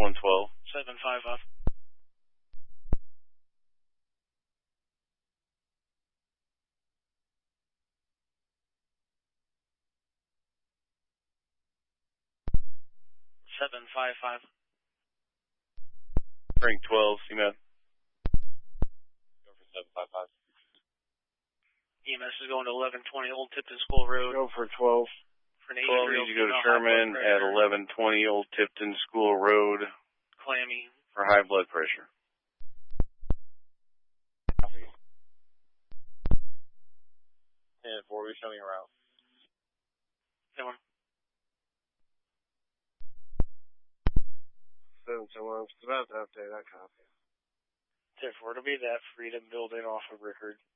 112. 755. Frank 12, CMAD. Go for 755. EMS is going to 1120 Old Tipton School Road. Go for 12. For 12 needs to go to Sherman at 1120 Old Tipton School Road. Clammy. For high blood pressure. 10-4, we're showing you around. 10-1. 7-1, it's about to update that copy. 10-4, it'll be that Freedom Building off of Rickard.